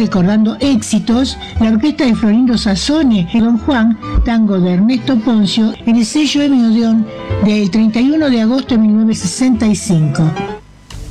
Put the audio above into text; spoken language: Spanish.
recordando éxitos, la orquesta de Florindo Sassone y Don Juan, tango de Ernesto Poncio, en el sello Emi Odeón del 31 de agosto de 1965.